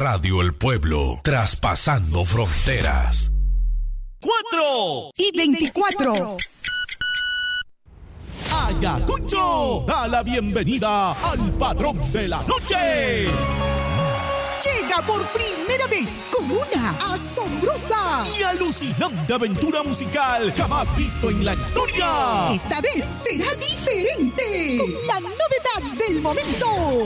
Radio El Pueblo, traspasando fronteras. 4:24. Ayacucho da la bienvenida al patrón de la noche. Llega por primera vez con una asombrosa y alucinante aventura musical jamás visto en la historia. Esta vez será diferente, con la novedad del momento.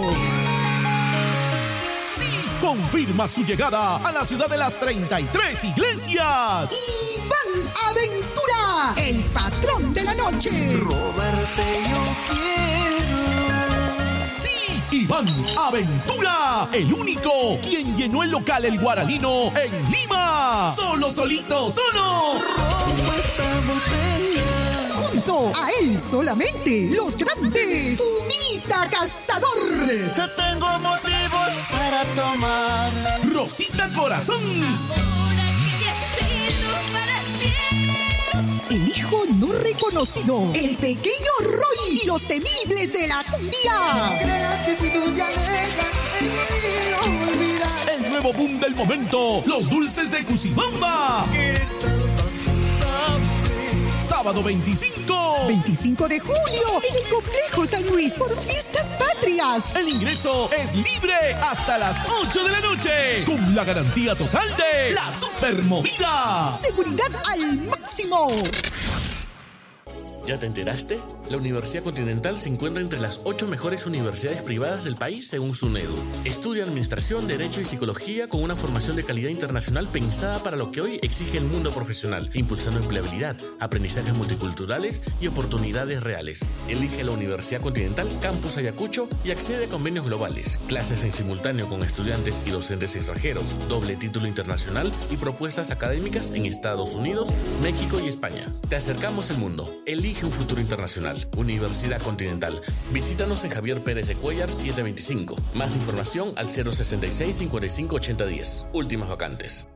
Sí, confirma su llegada a la ciudad de las 33 iglesias. Iván Aventura, el patrón de la noche. Robarte yo quiero. Iván Aventura, el único quien llenó el local El Guaralino en Lima. Solito. Rompa esta botella. Junto a él solamente los grandes. Humita Cazador. Que tengo motivos para tomar. Rosita Corazón. El hijo no reconocido, el pequeño Roy y los temibles de la cumbia. El nuevo boom del momento, los dulces de Cucibamba. Sábado 25 de julio en el Complejo San Luis por Fiestas Patrias. El ingreso es libre hasta las 8 de la noche con la garantía total de la Supermovida. Seguridad al máximo. ¿Ya te enteraste? La Universidad Continental se encuentra entre las 8 mejores universidades privadas del país según SUNEDU. Estudia Administración, Derecho y Psicología con una formación de calidad internacional pensada para lo que hoy exige el mundo profesional, impulsando empleabilidad, aprendizajes multiculturales y oportunidades reales. Elige la Universidad Continental Campus Ayacucho y accede a convenios globales, clases en simultáneo con estudiantes y docentes extranjeros, doble título internacional y propuestas académicas en Estados Unidos, México y España. Te acercamos el mundo. Elige un futuro internacional. Universidad Continental. Visítanos en Javier Pérez de Cuellar 725. Más información al 066 55 80 10. Últimas vacantes.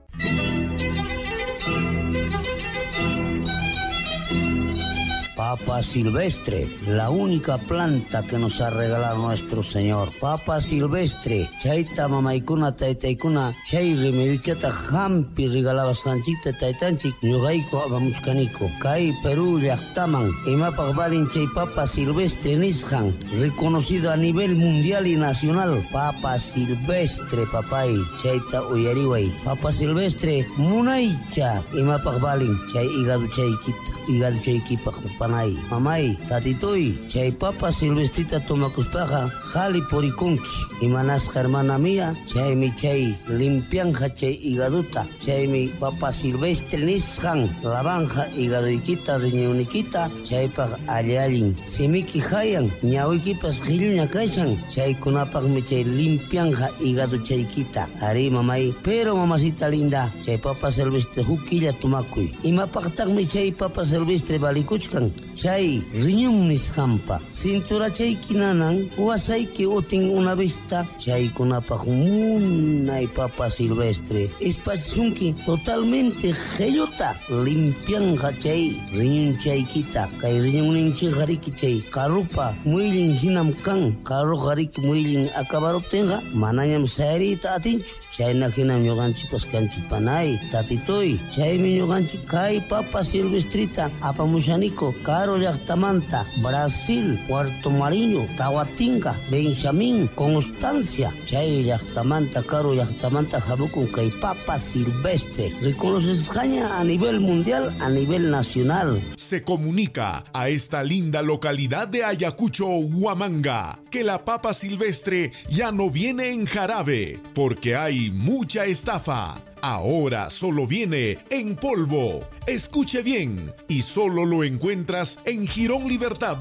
Papa silvestre, la única planta que nos ha regalado nuestro Señor. Papa silvestre, chaita mamaykuna taytaykuna, chay remedichata hampi regalabas kanchikta taytanchik, ñuqayku apamuchkaniko. Kay Perú llaqtaman, imapaq valin chay papa silvestre nisqan, reconocido a nivel mundial y nacional. Papa silvestre, papay, chayta uyariway. Papa silvestre, munaycha, imapaq valin, chay hígado chaykita, hígado chaykipaq panay. Mamay, tatitoy, chay papa silvestrita tomakuspaqa, jali porikunki. Imanasqa hermana mía, chaymi chay limpianja chay hígaduta, chaymi papa silvestre nisqan, lavanja hígadoykita, riñonikita, chaypaq allallin. Simiki hayan, ñawiykipas qhillña kashan, chaykunapaqmi chay limpianja hígado chaykita. Ari mamay, pero mamacita linda, chay papa silvestre hukilla tomakuy. Imapaqtaqmi chay papa silvestre valikuchkan, chay riñón nisqanpa. Cintura chayki nanan, wasayki utin una vista, chaykunapaq munay papa silvestre. Espachisunki totalmente gellota, limpianja chay riñón chaykita. Kay riñón ninchi hariki chay karupa muylin hinam kan, karu hariki muylin akabaruptenga, manañam sayrita atinchu. Chayna hinam ñuqanchikpas kanchik panay, tatitoy, chaymi ñuqanchik kay papa silvestrita apamushaniko Caro llaqtamanta, Brasil, Puerto Mariño, Tahuatinga, Benjamín, Constancia, chay llaqtamanta, Caro llaqtamanta habukun kay papa silvestre. Reconoce España a nivel mundial, a nivel nacional. Se comunica a esta linda localidad de Ayacucho, Huamanga, que la papa silvestre ya no viene en jarabe, porque hay mucha estafa. Ahora solo viene en polvo. Escuche bien, y solo lo encuentras en Jirón Libertad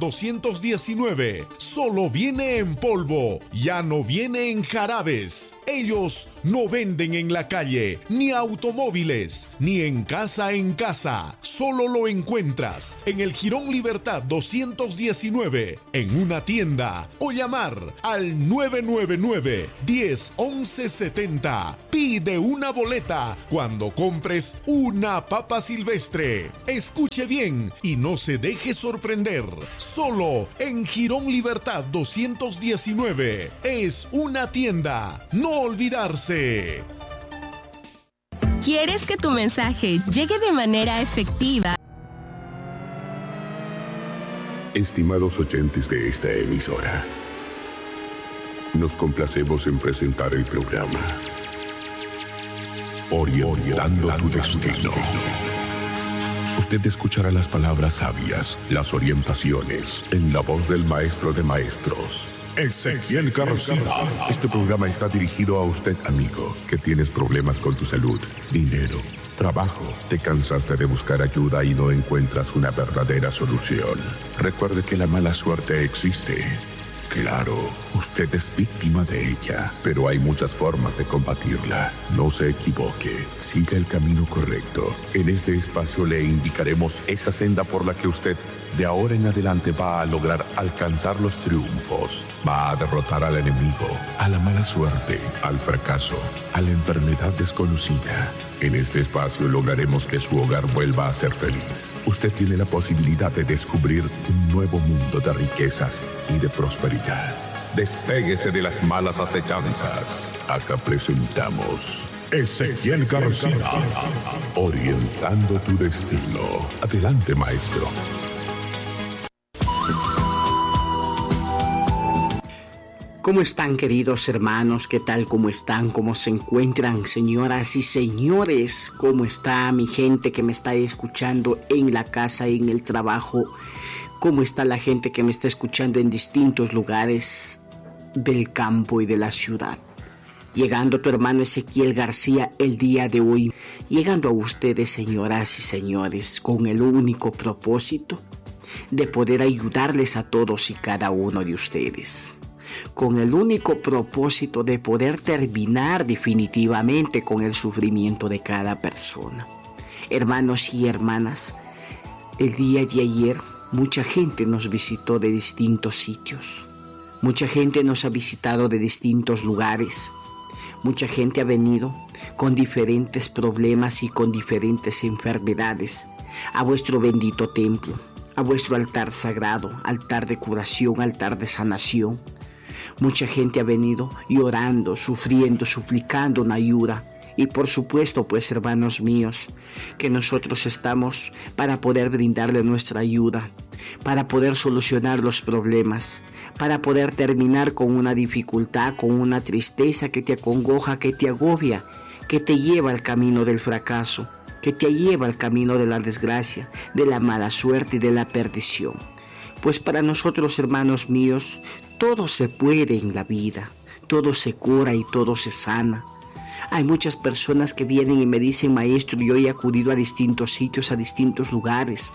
219. Solo viene en polvo, ya no viene en jarabes. Ellos no venden en la calle, ni automóviles, ni en casa. Solo lo encuentras en el Jirón Libertad 219, en una tienda, o llamar al 999 10 11 70. Pide una boleta barata cuando compres una papa silvestre. Escuche bien y no se deje sorprender. Solo en Jirón Libertad 219. Es una tienda. No olvidarse. ¿Quieres que tu mensaje llegue de manera efectiva? Estimados oyentes de esta emisora, nos complacemos en presentar el programa Orientando tu Destino. Usted escuchará las palabras sabias, las orientaciones, en la voz del maestro de maestros, Ezequiel García. Este programa está dirigido a usted, amigo, que tienes problemas con tu salud, dinero, trabajo. Te cansaste de buscar ayuda y no encuentras una verdadera solución. Recuerde que la mala suerte existe. Claro, usted es víctima de ella, pero hay muchas formas de combatirla. No se equivoque, siga el camino correcto. En este espacio le indicaremos esa senda por la que usted de ahora en adelante va a lograr alcanzar los triunfos. Va a derrotar al enemigo, a la mala suerte, al fracaso, a la enfermedad desconocida. En este espacio lograremos que su hogar vuelva a ser feliz. Usted tiene la posibilidad de descubrir un nuevo mundo de riquezas y de prosperidad. Despéguese de las malas acechanzas. Acá presentamos Ezequiel García, orientando tu destino. Adelante, maestro. ¿Cómo están, queridos hermanos? ¿Qué tal? ¿Cómo están? ¿Cómo se encuentran, señoras y señores? ¿Cómo está mi gente que me está escuchando en la casa y en el trabajo? ¿Cómo está la gente que me está escuchando en distintos lugares del campo y de la ciudad? Llegando tu hermano Ezequiel García el día de hoy, llegando a ustedes, señoras y señores, con el único propósito de poder ayudarles a todos y cada uno de ustedes. Con el único propósito de poder terminar definitivamente con el sufrimiento de cada persona. Hermanos y hermanas, el día de ayer mucha gente nos visitó de distintos sitios. Mucha gente nos ha visitado de distintos lugares. Mucha gente ha venido con diferentes problemas y con diferentes enfermedades a vuestro bendito templo, a vuestro altar sagrado, altar de curación, altar de sanación. Mucha gente ha venido llorando, sufriendo, suplicando una ayuda. Y por supuesto, pues, hermanos míos, que nosotros estamos para poder brindarle nuestra ayuda, para poder solucionar los problemas, para poder terminar con una dificultad, con una tristeza que te acongoja, que te agobia, que te lleva al camino del fracaso, que te lleva al camino de la desgracia, de la mala suerte y de la perdición. Pues para nosotros, hermanos míos, todo se puede en la vida, todo se cura y todo se sana. Hay muchas personas que vienen y me dicen: maestro, yo he acudido a distintos sitios, a distintos lugares.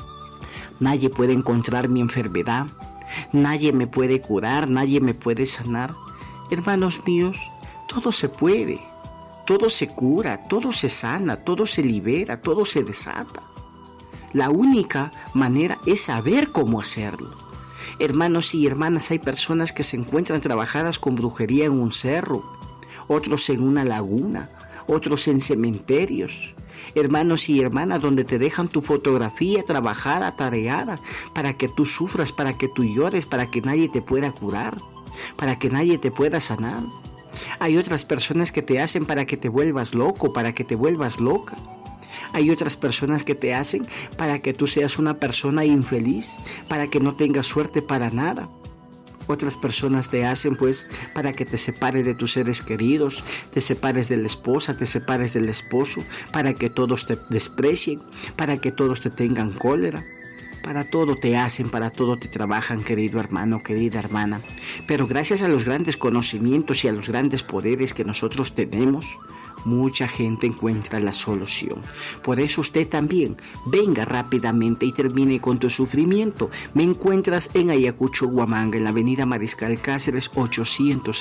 Nadie puede encontrar mi enfermedad, nadie me puede curar, nadie me puede sanar. Hermanos míos, todo se puede, todo se cura, todo se sana, todo se libera, todo se desata. La única manera es saber cómo hacerlo. Hermanos y hermanas, hay personas que se encuentran trabajadas con brujería en un cerro, otros en una laguna, otros en cementerios. Hermanos y hermanas, donde te dejan tu fotografía trabajada, tareada, para que tú sufras, para que tú llores, para que nadie te pueda curar, para que nadie te pueda sanar. Hay otras personas que te hacen para que te vuelvas loco, para que te vuelvas loca. Hay otras personas que te hacen para que tú seas una persona infeliz, para que no tengas suerte para nada. Otras personas te hacen pues para que te separes de tus seres queridos, te separes de la esposa, te separes del esposo, para que todos te desprecien, para que todos te tengan cólera. Para todo te hacen, para todo te trabajan, querido hermano, querida hermana. Pero gracias a los grandes conocimientos y a los grandes poderes que nosotros tenemos, mucha gente encuentra la solución. Por eso usted también venga rápidamente y termine con tu sufrimiento. Me encuentras en Ayacucho, Huamanga, en la avenida Mariscal Cáceres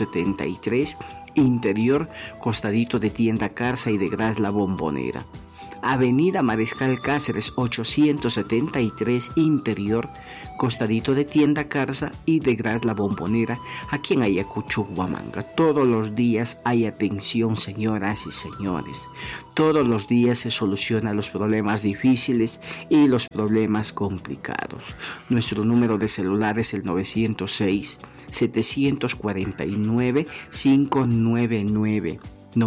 873, interior, costadito de Tienda Carza y de Gras La Bombonera. Avenida Mariscal Cáceres 873 Interior, costadito de Tienda Carsa y detrás La Bombonera, aquí en Ayacucho, Huamanga. Todos los días hay atención, señoras y señores. Todos los días se solucionan los problemas difíciles y los problemas complicados. Nuestro número de celular es el 906-749-599.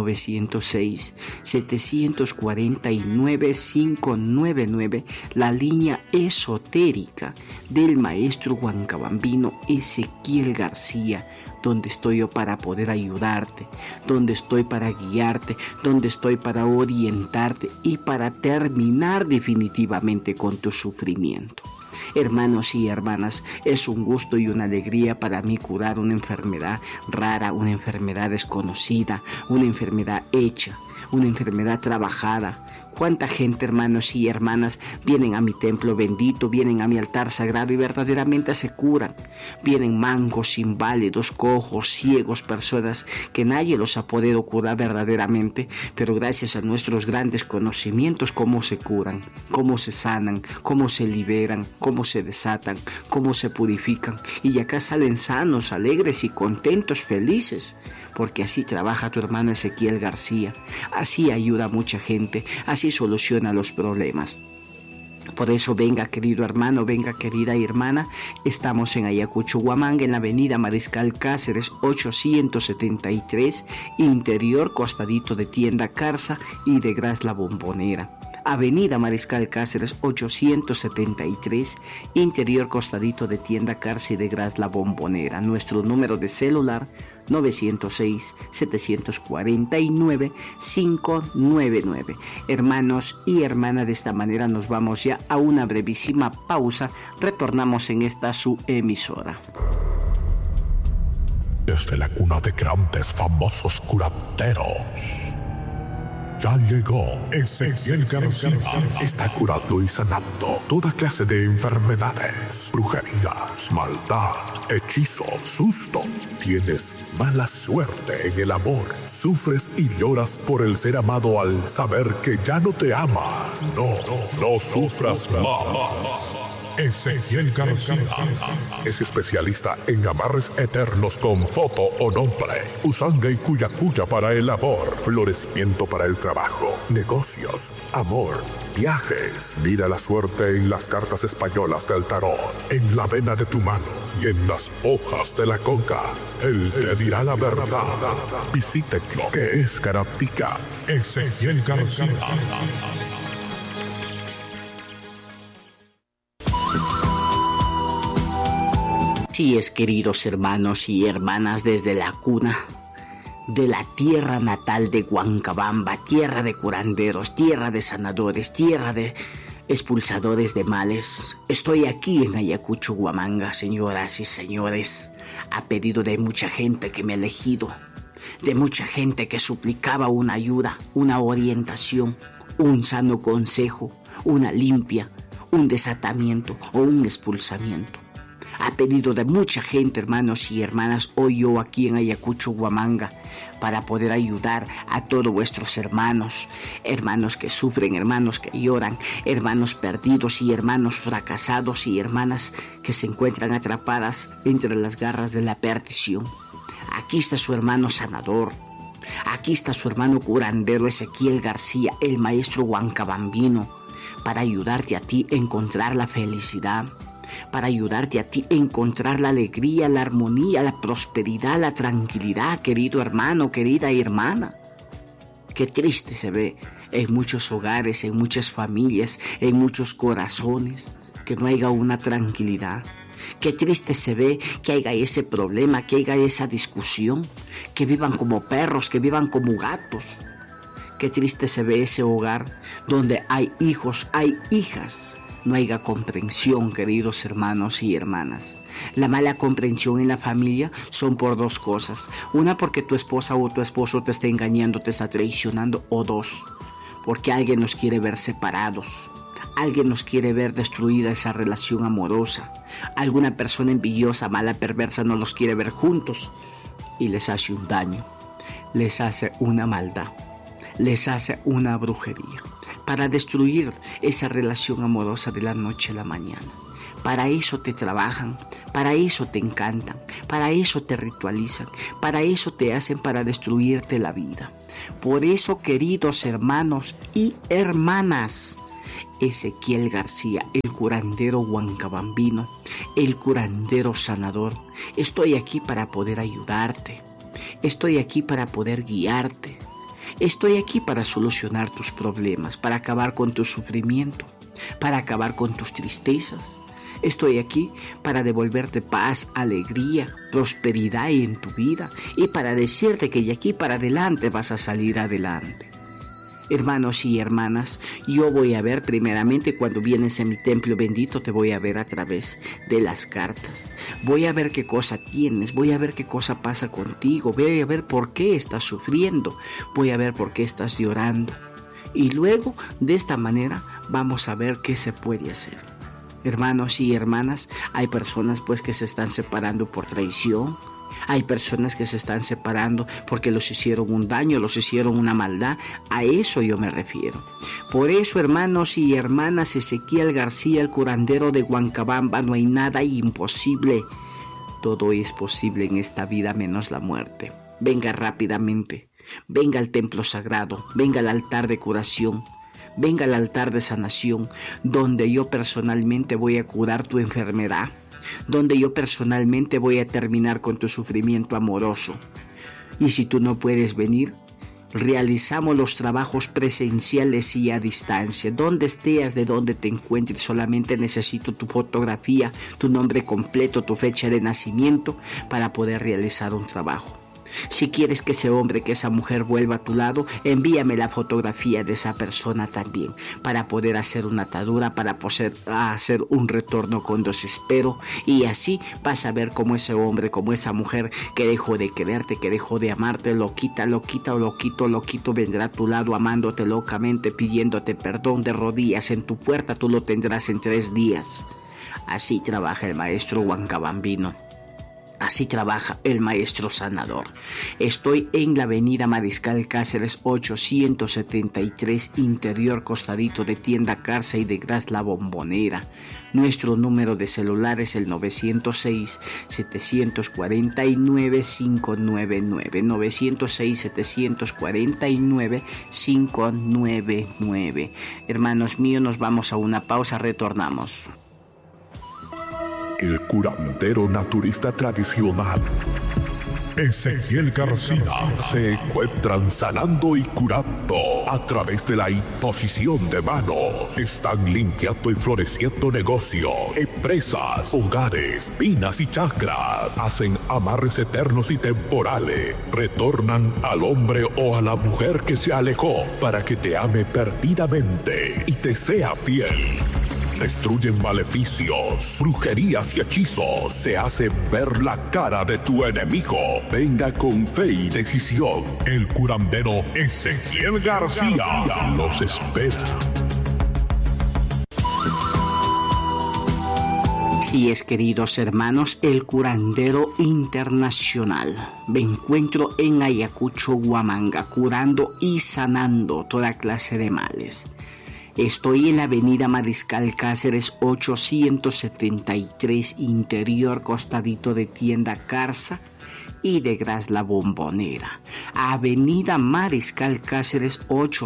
906-749-599, la línea esotérica del maestro huancabambino Ezequiel García, donde estoy yo para poder ayudarte, donde estoy para guiarte, donde estoy para orientarte y para terminar definitivamente con tu sufrimiento. Hermanos y hermanas, es un gusto y una alegría para mí curar una enfermedad rara, una enfermedad desconocida, una enfermedad hecha, una enfermedad trabajada. Cuánta gente, hermanos y hermanas, vienen a mi templo bendito, vienen a mi altar sagrado y verdaderamente se curan. Vienen mancos, inválidos, cojos, ciegos, personas que nadie los ha podido curar verdaderamente, pero gracias a nuestros grandes conocimientos, cómo se curan, cómo se sanan, cómo se liberan, cómo se desatan, cómo se purifican. Y acá salen sanos, alegres y contentos, felices. Porque así trabaja tu hermano Ezequiel García, así ayuda a mucha gente, así soluciona los problemas. Por eso venga, querido hermano, venga, querida hermana, estamos en Ayacucho, Huamanga, en la avenida Mariscal Cáceres 873, Interior, costadito de Tienda Carsa y detrás La Bombonera. Avenida Mariscal Cáceres 873, Interior, costadito de Tienda Carsa y detrás La Bombonera. Nuestro número de celular 906-749-599. Hermanos y hermanas, de esta manera nos vamos ya a una brevísima pausa. Retornamos en esta su emisora. Desde la cuna de grandes famosos curanderos, ya llegó Ezequiel García. Está curando y sanando toda clase de enfermedades, brujerías, maldad, hechizos, susto. Tienes mala suerte en el amor. Sufres y lloras por el ser amado al saber que ya no te ama. No sufras más. Ezequiel García es especialista en amarres eternos con foto o nombre, usanga y cuya para el amor, florecimiento para el trabajo, negocios, amor, viajes. Mira la suerte en las cartas españolas del tarot, en la vena de tu mano y en las hojas de la conca. Él te dirá la verdad. Visítelo, que es Caraptica. Ezequiel García. Así es, queridos hermanos y hermanas, desde la cuna de la tierra natal de Huancabamba, tierra de curanderos, tierra de sanadores, tierra de expulsadores de males. Estoy aquí en Ayacucho, Huamanga, señoras y señores, a pedido de mucha gente que me ha elegido, de mucha gente que suplicaba una ayuda, una orientación, un sano consejo, una limpia, un desatamiento o un expulsamiento. A pedido de mucha gente, hermanos y hermanas, hoy yo aquí en Ayacucho, Huamanga, para poder ayudar a todos vuestros hermanos, hermanos que sufren, hermanos que lloran, hermanos perdidos y hermanos fracasados y hermanas que se encuentran atrapadas entre las garras de la perdición. Aquí está su hermano sanador, aquí está su hermano curandero Ezequiel García, el maestro huancabambino, para ayudarte a ti a encontrar la felicidad, para ayudarte a ti a encontrar la alegría, la armonía, la prosperidad, la tranquilidad, querido hermano, querida hermana. Qué triste se ve en muchos hogares, en muchas familias, en muchos corazones, que no haya una tranquilidad. Qué triste se ve que haya ese problema, que haya esa discusión, que vivan como perros, que vivan como gatos. Qué triste se ve ese hogar donde hay hijos, hay hijas. No haya comprensión, queridos hermanos y hermanas. La mala comprensión en la familia son por dos cosas. Una, porque tu esposa o tu esposo te está engañando, te está traicionando. O dos, porque alguien nos quiere ver separados. Alguien nos quiere ver destruida esa relación amorosa. Alguna persona envidiosa, mala, perversa no los quiere ver juntos y les hace un daño. Les hace una maldad. Les hace una brujería. para destruir esa relación amorosa de la noche a la mañana. Para eso te trabajan, para eso te encantan, para eso te ritualizan, para eso te hacen, para destruirte la vida. Por eso, queridos hermanos y hermanas, Ezequiel García, el curandero huancabambino, el curandero sanador, estoy aquí para poder ayudarte, estoy aquí para poder guiarte, estoy aquí para solucionar tus problemas, para acabar con tu sufrimiento, para acabar con tus tristezas. Estoy aquí para devolverte paz, alegría, prosperidad en tu vida y para decirte que de aquí para adelante vas a salir adelante. Hermanos y hermanas, yo voy a ver primeramente cuando vienes a mi templo bendito, te voy a ver a través de las cartas. Voy a ver qué cosa tienes, voy a ver qué cosa pasa contigo, voy a ver por qué estás sufriendo, voy a ver por qué estás llorando. Y luego, de esta manera, vamos a ver qué se puede hacer. Hermanos y hermanas, hay personas pues que se están separando por traición. Hay personas que se están separando porque los hicieron un daño, los hicieron una maldad. A eso yo me refiero. Por eso, hermanos y hermanas, Ezequiel García, el curandero de Huancabamba, no hay nada imposible. Todo es posible en esta vida menos la muerte. Venga rápidamente. Venga al templo sagrado. Venga al altar de curación. Venga al altar de sanación, donde yo personalmente voy a curar tu enfermedad, donde yo personalmente voy a terminar con tu sufrimiento amoroso. Y si tú no puedes venir, realizamos los trabajos presenciales y a distancia. Donde estés, de donde te encuentres, solamente necesito tu fotografía, tu nombre completo, tu fecha de nacimiento para poder realizar un trabajo. Si quieres que ese hombre, que esa mujer vuelva a tu lado, envíame la fotografía de esa persona también, para poder hacer una atadura, para poder hacer un retorno con desespero, y así vas a ver cómo ese hombre, como esa mujer que dejó de quererte, que dejó de amarte, loquito, vendrá a tu lado amándote locamente, pidiéndote perdón de rodillas en tu puerta. Tú lo tendrás en 3 días. Así trabaja el maestro huancabambino. Así trabaja el maestro sanador. Estoy en la avenida Mariscal Cáceres 873, interior costadito de Tienda Carsa y de Gras La Bombonera. Nuestro número de celular es el 906-749-599. 906-749-599. Hermanos míos, nos vamos a una pausa, retornamos. El curandero naturista tradicional Ezequiel García se encuentran sanando y curando a través de la imposición de manos. Están limpiando y floreciendo negocios, empresas, hogares, minas y chakras. Hacen amarres eternos y temporales. Retornan al hombre o a la mujer que se alejó para que te ame perdidamente y te sea fiel. Destruyen maleficios, brujerías y hechizos. Se hace ver la cara de tu enemigo. Venga con fe y decisión. El curandero Ezequiel García los espera. Así es, queridos hermanos, el curandero internacional. Me encuentro en Ayacucho, Huamanga, curando y sanando toda clase de males. Estoy en la avenida Mariscal Cáceres 873, interior costadito de Tienda Carsa y de Gras La Bombonera. Avenida Mariscal Cáceres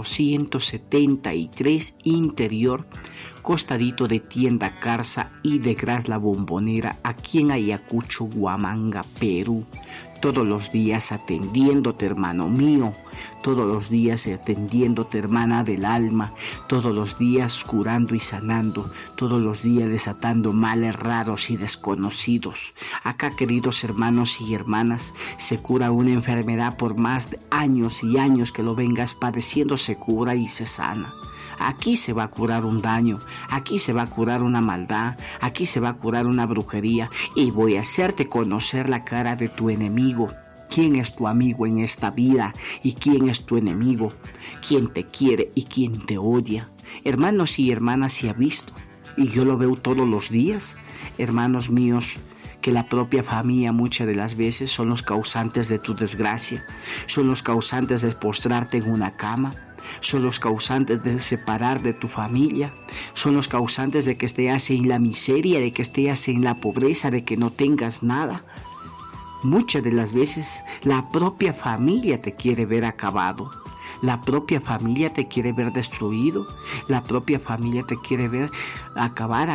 873, interior costadito de Tienda Carsa y de Gras La Bombonera, aquí en Ayacucho, Huamanga, Perú. Todos los días atendiéndote, hermano mío. Todos los días atendiéndote, hermana del alma. Todos los días curando y sanando. Todos los días desatando males raros y desconocidos. Acá, queridos hermanos y hermanas, se cura una enfermedad por más de años y años que lo vengas padeciendo, se cura y se sana. Aquí se va a curar un daño, aquí se va a curar una maldad, aquí se va a curar una brujería, y voy a hacerte conocer la cara de tu enemigo. ¿Quién es tu amigo en esta vida y quién es tu enemigo? ¿Quién te quiere y quién te odia? Hermanos y hermanas, se ha visto, y yo lo veo todos los días, hermanos míos, que la propia familia muchas de las veces son los causantes de tu desgracia, son los causantes de postrarte en una cama, son los causantes de separar de tu familia, son los causantes de que estés en la miseria, de que estés en la pobreza, de que no tengas nada. Muchas de las veces la propia familia te quiere ver acabado, la propia familia te quiere ver destruido, la propia familia te quiere ver acabar